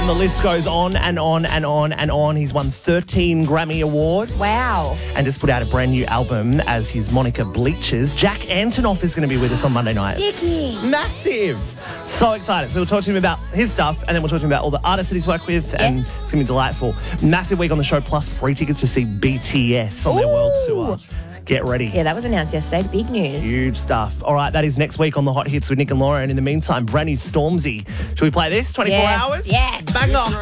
the list goes on and on and on and on. He's won 13 Grammy Awards. Wow. And just put out a brand new album as his moniker bleaches. Jack Antonoff is going to be with us on Monday night. Dickie. Massive. So excited. So we'll talk to him about his stuff and then we'll talk to him about all the artists that he's worked with and it's going to be delightful. Massive week on the show, plus free tickets to see BTS on their world tour. Get ready. Yeah, that was announced yesterday. Big news. Huge stuff. All right, that is next week on The Hot Hits with Nick and Laura. And in the meantime, brand new Stormzy. Should we play this? 24 hours? Yes. Bang on.